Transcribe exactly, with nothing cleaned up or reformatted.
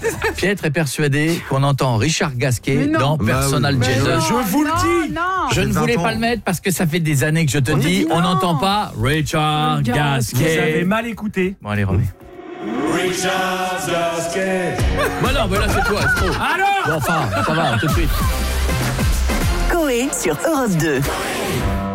Pietre est persuadé qu'on entend Richard Gasquet dans Personal bah oui. Jesus. Je vous le dis. Non, Je ne voulais pas le mettre parce que ça fait des années que je te On dis, dit on non. n'entend pas Richard Gasquet. Gasquet. Vous avez mal écouté. Bon, allez, remets. Richard Gasquet. Bah non, mais là c'est toi, c'est trop. Alors Bon, enfin, ça va, tout de suite. Coé sur Europe deux.